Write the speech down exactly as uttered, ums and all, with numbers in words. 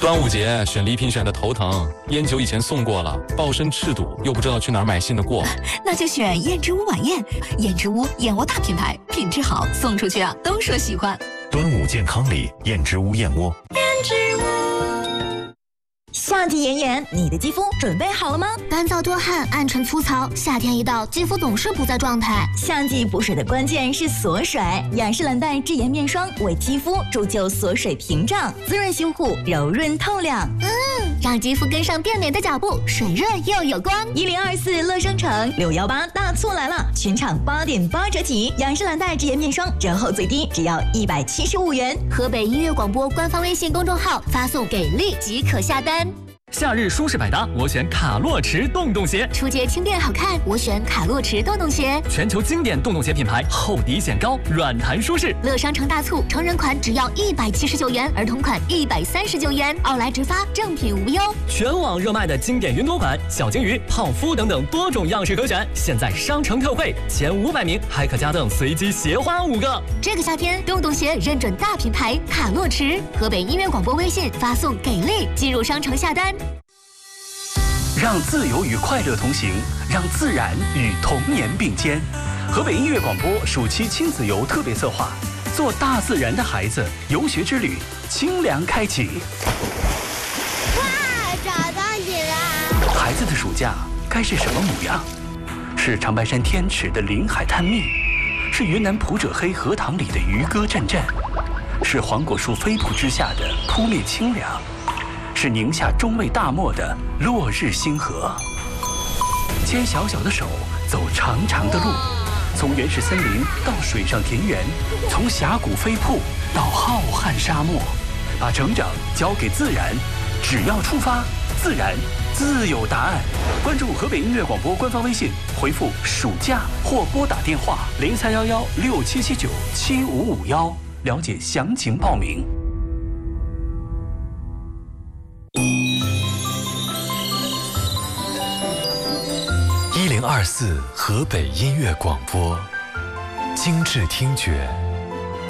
端午节选礼品选的头疼，烟酒以前送过了，抱身赤赌，又不知道去哪儿买新的过。 那就选燕之屋晚宴，燕之屋燕窝大品牌，品质好，送出去啊都说喜欢。 端午健康礼，燕之屋燕窝。 燕之屋。 夏季炎炎，你的肌肤准备好了吗？ 干燥多汗、暗沉粗糙，夏天一到，肌肤总是不在状态。 夏季补水的关键是锁水，雅诗兰黛智妍面霜为肌肤铸就锁水屏障，滋润修护，柔润透亮。 嗯，让肌肤跟上变美的脚步，水润又有光。 一零二四乐商城六幺八大促来了，全场八点八折起，雅诗兰黛智妍面霜折后最低只要一百七十五元。 河北音乐广播官方微信公众号发送给力即可下单。 夏日舒适百搭，我选卡洛驰洞洞鞋。 出街轻便好看，我选卡洛驰洞洞鞋。 全球经典洞洞鞋品牌，厚底显高，软弹舒适。 乐商城大促，成人款只要一百七十九元，儿童款一百三十九元，奥莱直发，正品无忧。 全网热卖的经典云朵款、小金鱼、泡芙等等多种样式可选，现在商城特惠，前五百名还可加赠随机鞋花五个。 这个夏天，洞洞鞋认准大品牌卡洛驰。河北音乐广播微信发送给力，进入商城下单。 让自由与快乐同行，让自然与童年并肩。河北音乐广播暑期亲子游特别策划，做大自然的孩子游学之旅，清凉开启。 哇，找到你了！ 孩子的暑假该是什么模样？是长白山天池的临海探秘，是云南普者黑荷塘里的渔歌阵阵，是黄果树飞瀑之下的扑面清凉，是宁夏中卫大漠的落日星河。牵小小的手，走长长的路，从原始森林到水上田园，从峡谷飞瀑到浩瀚沙漠，把成长交给自然，只要出发，自然自有答案。关注河北音乐广播官方微信，回复暑假或拨打电话零三幺幺六七七九七五五幺，了解详情报名。 一零二四河北音乐广播，精致听觉。